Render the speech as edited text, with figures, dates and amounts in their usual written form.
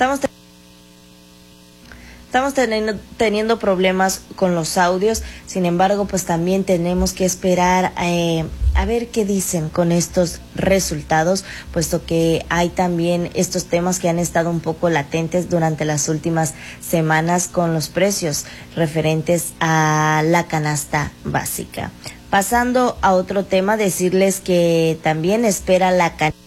Estamos teniendo problemas con los audios, sin embargo, pues también tenemos que esperar a ver qué dicen con estos resultados, puesto que hay también estos temas que han estado un poco latentes durante las últimas semanas con los precios referentes a la canasta básica. Pasando a otro tema, decirles que también espera la canasta